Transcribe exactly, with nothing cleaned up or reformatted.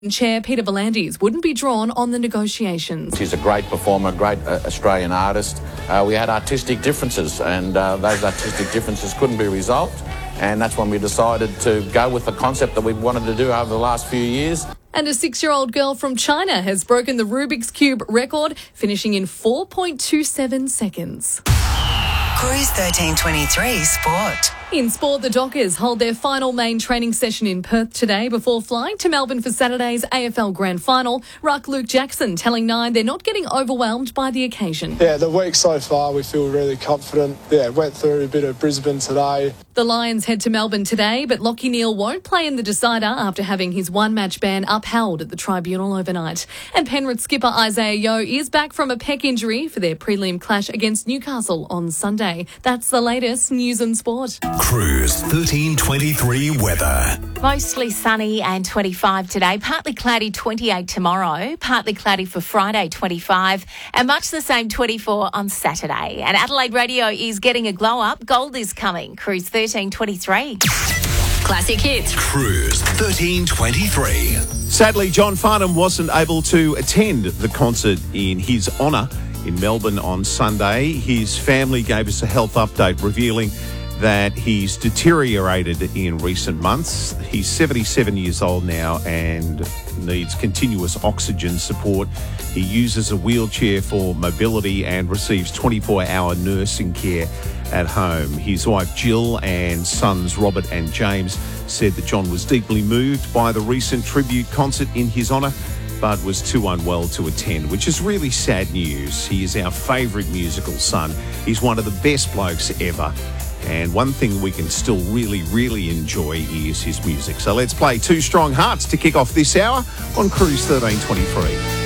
Chair Peter V'landys wouldn't be drawn on the negotiations. She's a great performer, great uh, Australian artist. Uh, we had artistic differences, and uh, those artistic differences couldn't be resolved. And that's when we decided to go with the concept that we wanted to do over the last few years. And a six-year-old girl from China has broken the Rubik's Cube record, finishing in four point two seven seconds. Cruise thirteen twenty-three Sport. In sport, the Dockers hold their final main training session in Perth today before flying to Melbourne for Saturday's A F L Grand Final. Ruck Luke Jackson telling Nine they're not getting overwhelmed by the occasion. Yeah, the week so far we feel really confident. Yeah, went through a bit of Brisbane today. The Lions head to Melbourne today, but Lachie Neale won't play in the decider after having his one-match ban upheld at the tribunal overnight. And Penrith skipper Isaiah Yeo is back from a pec injury for their prelim clash against Newcastle on Sunday. That's the latest news and sport. Cruise thirteen twenty-three weather. Mostly sunny and twenty-five today. Partly cloudy, twenty-eight tomorrow. Partly cloudy for Friday, twenty-five. And much the same, twenty-four on Saturday. And Adelaide Radio is getting a glow up. Gold is coming. Cruise thirteen twenty-three. Classic hits. Cruise thirteen twenty-three. Sadly, John Farnham wasn't able to attend the concert in his honour in Melbourne on Sunday. His family gave us a health update revealing that he's deteriorated in recent months. He's seventy-seven years old now and needs continuous oxygen support. He uses a wheelchair for mobility and receives twenty-four hour nursing care at home. His wife Jill and sons Robert and James said that John was deeply moved by the recent tribute concert in his honour, but was too unwell to attend, which is really sad news. He is our favourite musical son. He's one of the best blokes ever. And one thing we can still really, really enjoy is his music. So let's play Two Strong Hearts to kick off this hour on Cruise thirteen twenty-three.